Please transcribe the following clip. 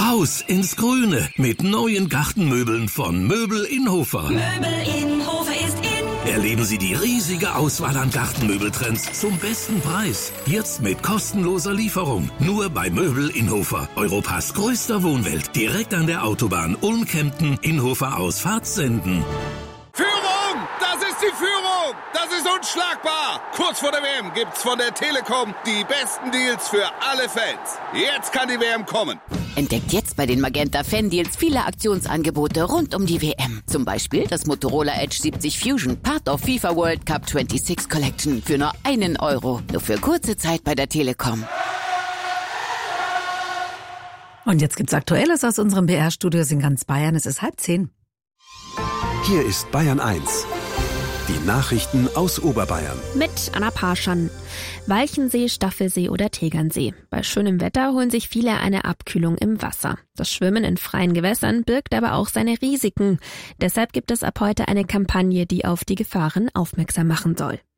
Raus ins Grüne mit neuen Gartenmöbeln von Möbel Inhofer. Möbel Inhofer ist in. Erleben Sie die riesige Auswahl an Gartenmöbeltrends zum besten Preis. Jetzt mit kostenloser Lieferung. Nur bei Möbel Inhofer. Europas größter Wohnwelt. Direkt an der Autobahn Ulm-Kempten, Inhofer aus Fahrtsenden. Führung! Das ist die Führung! Das ist unschlagbar! Kurz vor der WM gibt's von der Telekom die besten Deals für alle Fans. Jetzt kann die WM kommen. Entdeckt jetzt bei den Magenta Fan Deals viele Aktionsangebote rund um die WM. Zum Beispiel das Motorola Edge 70 Fusion, Part of FIFA World Cup 26 Collection für nur €1. Nur für kurze Zeit bei der Telekom. Und jetzt gibt's Aktuelles aus unserem BR-Studios in ganz Bayern. Es ist 9:30. Hier ist Bayern 1. Die Nachrichten aus Oberbayern. Mit Anna Parschan. Walchensee, Staffelsee oder Tegernsee. Bei schönem Wetter holen sich viele eine Abkühlung im Wasser. Das Schwimmen in freien Gewässern birgt aber auch seine Risiken. Deshalb gibt es ab heute eine Kampagne, die auf die Gefahren aufmerksam machen soll.